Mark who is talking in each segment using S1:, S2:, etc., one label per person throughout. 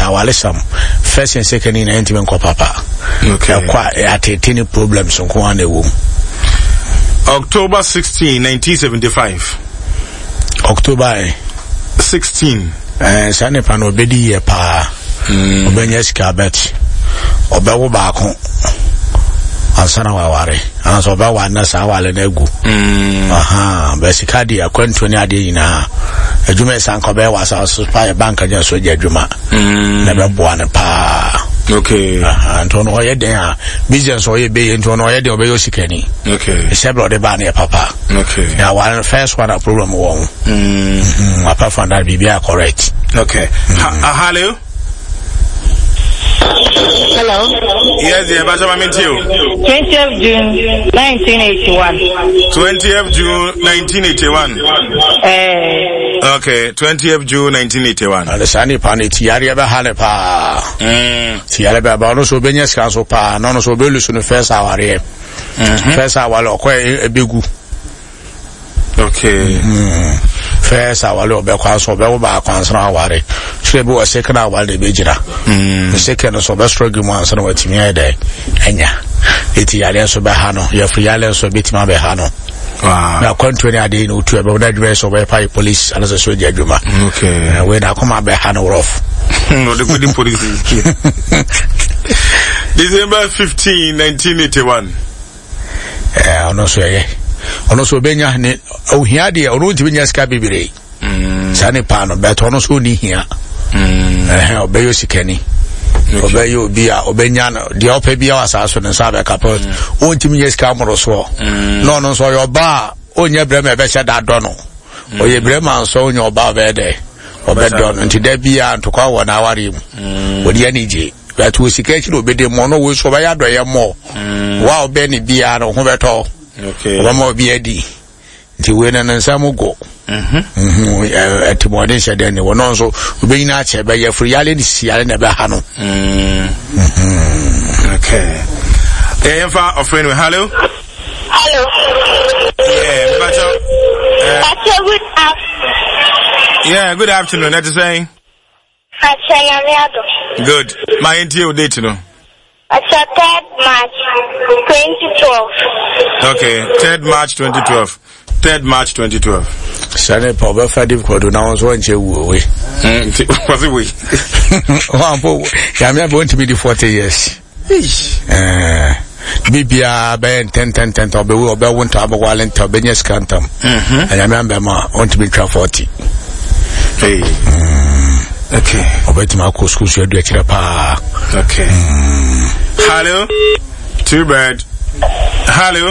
S1: wale some first and second in intimate papa. Okay. Quite at any problems on one womb.
S2: October 16, 1975.
S1: October
S2: 16.
S1: Sane pano bedi ye pa. Obenyeska bet. Obewo baako. Ansana waware. Anso obewo wanasa wale negu. Aha. Besika di ya kwentu ni adi ina. Ejume sankobe wasa supa bank aja soja ejuma. Nebe buwane pa.
S2: Okay.
S1: Antono oyede ya business oyebe antono oyede obeyo sikeni.
S2: Okay.
S1: Sebro de bani papa.
S2: Okay.
S1: Yeah, one first one a problem won. Apart from that be correct.
S2: Okay. Hello.
S3: Hello.
S2: Yes, yeah, but I'm into you.
S3: 20th June 1981.
S2: 20th June 1981. Okay, 20th June 1981.
S1: And the sunny panny tiari ever had pa. Tiari ba so benyes kan so pa no so be lusu no first hour here. First hour lo kwa ebegu.
S2: Okay.
S1: First hour lo be kwa so be wo ba kwansana aware. So be was second hour de be jira. The second so be struggle mo ansana watimi ede enya. Eti yale so be ha no, ye free yale so betima be ha no.
S2: Wow.
S1: Na kwantweni ade no tu e be na dress so be pay police and so soldier adwuma.
S2: Okay.
S1: We na come be ha no rough.
S2: No, the good police. December 15, 1981.
S1: Ono so benya ne ohia de ono ntibenya ska bibire. Sane pa no beto ono so ni hia. Obeyo sikani. Obeyo bia obenya no de opa bia wasaso ne sabe kapot. O ntibenya ska moro so. No no so yo ba onya brema be hye da do no. Oye brema so onya oba be de. Obedo no ntida bia ntokwa wo na aware mu. Odi anije. But we seek actually obey the mono we so by do more. Wow, Benny bia no ho beto.
S2: Okay.
S1: One more be edi. Nti we na nsamu go. Atibode she den we no so obey na che be ya free yale si yale na be ha no.
S2: Okay. Emfa offering hello.
S4: Hello.
S2: Yeah,
S4: good afternoon.
S2: Yeah, good afternoon. That's saying. Good. My NTO date, no?
S4: It's 3rd March 2012.
S2: Okay, 3rd March 2012. 3rd March 2012.
S1: Sane pa ba fa difficult na won so nche wu we.
S2: Was it we?
S1: One po ya me be want to be the 40 years. Bibia be 10 to be we obe want to abo walen to be nyes kantam. Ya me am ma want to be 40.
S2: Hey. Okay.
S1: Obetima ko school so edu akira pa.
S2: Okay. Hello. Too bad. Hello.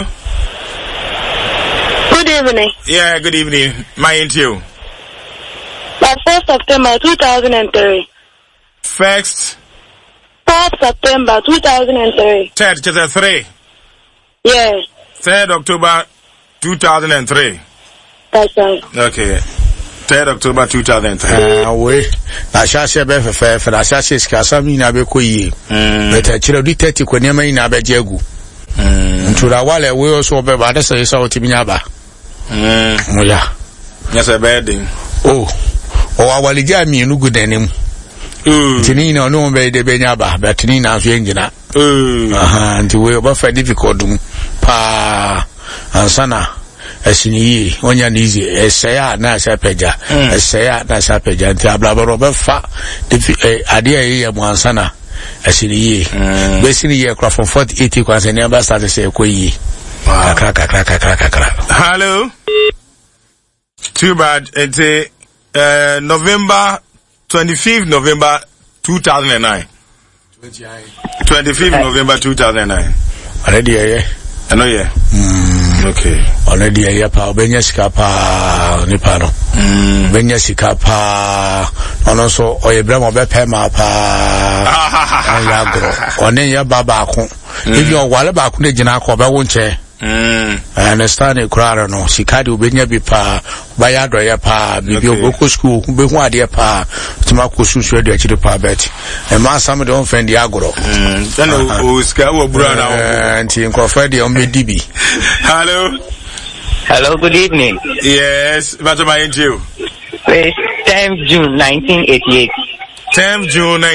S4: Good evening.
S2: Yeah, good evening. My interview.
S4: 1st September 2003.
S2: 4th
S4: September 2003.
S2: 3rd, chapter 3.
S4: Yeah.
S2: 3rd October 2003.
S4: That's right.
S2: Okay. 3rd October 2003.
S1: We na shashe be fefe na shashe skasami na be koyi. Beta chira di 30 ko niam ina be jegu. Ntura wale we so be ba desa yesa otiminya ba. Moya.
S2: Yes, a bad thing.
S1: O awalija mi nugu denim. Tini na no be de benya ba, but tini na so engina. Aha, nti we ba fa difficult pa ansana asini onya nizi esaya na sapeja esaya na sapeja nti ablabaro be fa ade ye mo ansana asini be sini ye craft from 4080 kwanse ne ba start say koyi kakra.
S2: Hello. Too bad. It's November 25th November 2009. 25th November 2009.
S1: Already yeah.
S2: I know yeah. Okay.
S1: Already yeah pa obenya sika pa ni pa no. Obenya sika pa ono so oyebra mo be pe ma pa. Ya gro. One ya baba ko. If you wale ba ko ne gina ko be wo nche. I understand it crowd no sikadi obenya bi pa ba ya do ya pa bibi oboko school be hu ade pa tima ko susu ade akiri pa bet e ma sam de on friend ya goro
S2: then o ska wo bura na
S1: anti nko friend on be dibi.
S5: Hello, good evening.
S2: Yes, what am I into?
S5: 10th June 1988.
S2: 10th June